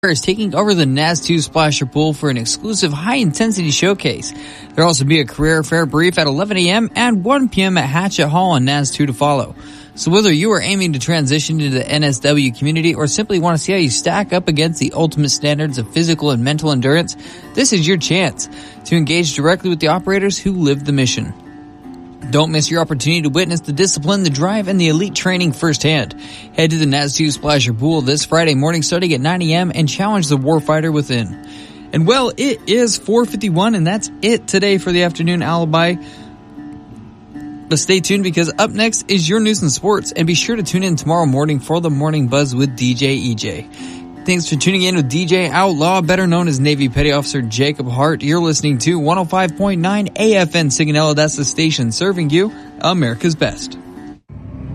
is taking over the NAS2 Splasher Pool for an exclusive high-intensity showcase. There'll also be a career fair brief at 11 a.m. and 1 p.m. at Hatchet Hall on NAS2 to follow. So whether you are aiming to transition into the NSW community or simply want to see how you stack up against the ultimate standards of physical and mental endurance, this is your chance to engage directly with the operators who live the mission. Don't miss your opportunity to witness the discipline, the drive, and the elite training firsthand. Head to the NAS2 Splasher Pool this Friday morning starting at 9 a.m. and challenge the warfighter within. And well, it is 4:51, and that's it today for the Afternoon Alibi. But stay tuned because up next is your news and sports, and be sure to tune in tomorrow morning for the Morning Buzz with DJ EJ. Thanks for tuning in with DJ Outlaw, better known as Navy Petty Officer Jacob Hart. You're listening to 105.9 AFN Sigonella. That's the station serving you America's best.